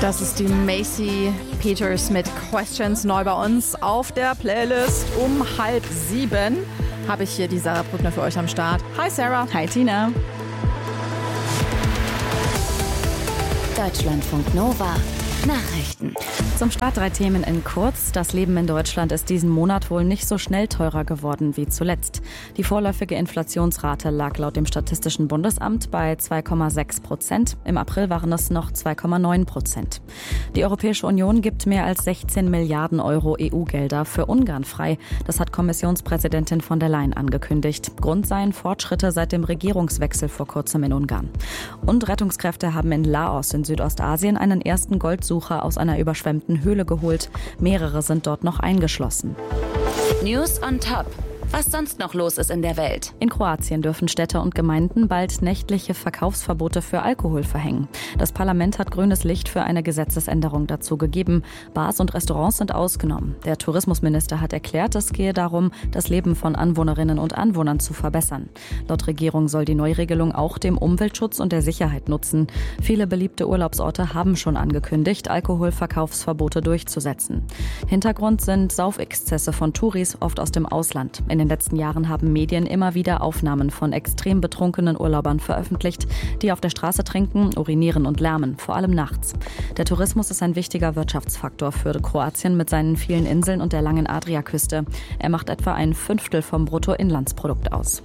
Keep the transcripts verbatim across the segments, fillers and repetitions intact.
Das ist die Macy Peters mit Questions, neu bei uns auf der Playlist. Um halb sieben habe ich hier die Sarah Brückner für euch am Start. Hi Sarah. Hi Tina. Deutschlandfunk Nova. Nachrichten. Zum Start drei Themen in kurz. Das Leben in Deutschland ist diesen Monat wohl nicht so schnell teurer geworden wie zuletzt. Die vorläufige Inflationsrate lag laut dem Statistischen Bundesamt bei zwei Komma sechs Prozent. Im April waren es noch zwei Komma neun Prozent. Die Europäische Union gibt mehr als sechzehn Milliarden Euro E U-Gelder für Ungarn frei. Das hat Kommissionspräsidentin von der Leyen angekündigt. Grund seien Fortschritte seit dem Regierungswechsel vor kurzem in Ungarn. Und Rettungskräfte haben in Laos in Südostasien einen ersten Goldsucher aus einer überschwemmten Höhle geholt. Mehrere sind dort noch eingeschlossen. News on top. Was sonst noch los ist in der Welt. In Kroatien dürfen Städte und Gemeinden bald nächtliche Verkaufsverbote für Alkohol verhängen. Das Parlament hat grünes Licht für eine Gesetzesänderung dazu gegeben. Bars und Restaurants sind ausgenommen. Der Tourismusminister hat erklärt, es gehe darum, das Leben von Anwohnerinnen und Anwohnern zu verbessern. Laut Regierung soll die Neuregelung auch dem Umweltschutz und der Sicherheit nutzen. Viele beliebte Urlaubsorte haben schon angekündigt, Alkoholverkaufsverbote durchzusetzen. Hintergrund sind Saufexzesse von Touris, oft aus dem Ausland. In den letzten Jahren haben Medien immer wieder Aufnahmen von extrem betrunkenen Urlaubern veröffentlicht, die auf der Straße trinken, urinieren und lärmen, vor allem nachts. Der Tourismus ist ein wichtiger Wirtschaftsfaktor für Kroatien mit seinen vielen Inseln und der langen Adriaküste. Er macht etwa ein Fünftel vom Bruttoinlandsprodukt aus.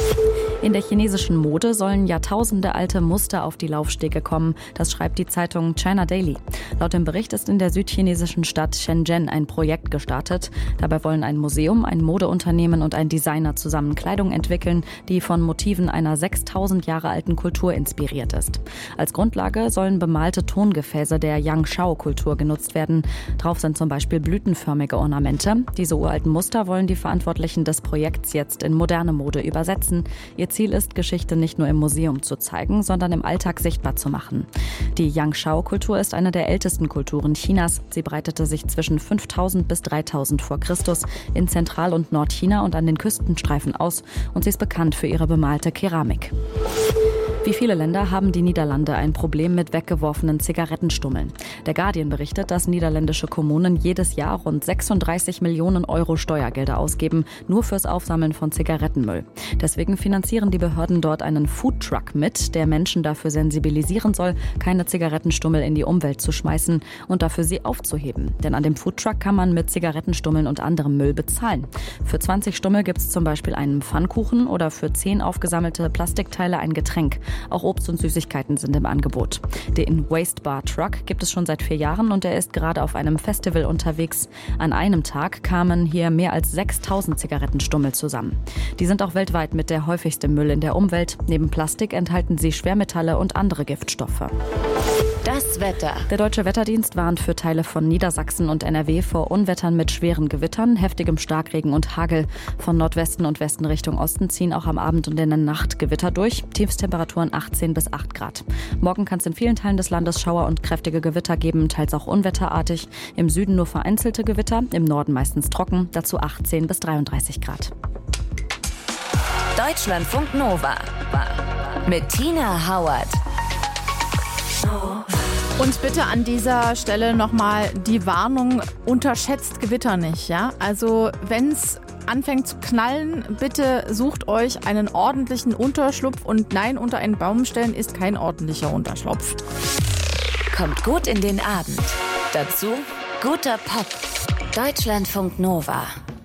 In der chinesischen Mode sollen jahrtausendealte Muster auf die Laufstege kommen. Das schreibt die Zeitung China Daily. Laut dem Bericht ist in der südchinesischen Stadt Shenzhen ein Projekt gestartet. Dabei wollen ein Museum, ein Modeunternehmen und ein Designer zusammen Kleidung entwickeln, die von Motiven einer sechstausend Jahre alten Kultur inspiriert ist. Als Grundlage sollen bemalte Tongefäße der Yangshao-Kultur genutzt werden. Drauf sind zum Beispiel blütenförmige Ornamente. Diese uralten Muster wollen die Verantwortlichen des Projekts jetzt in moderne Mode übersetzen. Ihr Ziel ist, Geschichte nicht nur im Museum zu zeigen, sondern im Alltag sichtbar zu machen. Die Yangshao-Kultur ist eine der ältesten Kulturen Chinas. Sie breitete sich zwischen fünftausend bis dreitausend vor Christus in Zentral- und Nordchina und an den Küstenstreifen aus. Und sie ist bekannt für ihre bemalte Keramik. Wie viele Länder haben die Niederlande ein Problem mit weggeworfenen Zigarettenstummeln. Der Guardian berichtet, dass niederländische Kommunen jedes Jahr rund sechsunddreißig Millionen Euro Steuergelder ausgeben, nur fürs Aufsammeln von Zigarettenmüll. Deswegen finanzieren die Behörden dort einen Foodtruck mit, der Menschen dafür sensibilisieren soll, keine Zigarettenstummel in die Umwelt zu schmeißen und dafür sie aufzuheben. Denn an dem Foodtruck kann man mit Zigarettenstummeln und anderem Müll bezahlen. Für zwanzig Stummel gibt es zum Beispiel einen Pfannkuchen oder für zehn aufgesammelte Plastikteile ein Getränk. Auch Obst und Süßigkeiten sind im Angebot. Den Waste Bar Truck gibt es schon seit vier Jahren und er ist gerade auf einem Festival unterwegs. An einem Tag kamen hier mehr als sechstausend Zigarettenstummel zusammen. Die sind auch weltweit mit der häufigste Müll in der Umwelt. Neben Plastik enthalten sie Schwermetalle und andere Giftstoffe. Das Wetter. Der Deutsche Wetterdienst warnt für Teile von Niedersachsen und N R W vor Unwettern mit schweren Gewittern, heftigem Starkregen und Hagel. Von Nordwesten und Westen Richtung Osten ziehen auch am Abend und in der Nacht Gewitter durch. Tiefstemperaturen achtzehn bis acht Grad. Morgen kann es in vielen Teilen des Landes Schauer und kräftige Gewitter geben, teils auch unwetterartig. Im Süden nur vereinzelte Gewitter, im Norden meistens trocken, dazu achtzehn bis dreiunddreißig Grad. Deutschlandfunk Nova mit Tina Hauert. Und bitte an dieser Stelle nochmal die Warnung, unterschätzt Gewitter nicht, ja? Also wenn es anfängt zu knallen, bitte sucht euch einen ordentlichen Unterschlupf und nein, unter einen Baum stellen ist kein ordentlicher Unterschlupf. Kommt gut in den Abend. Dazu guter Pop. Deutschlandfunk Nova.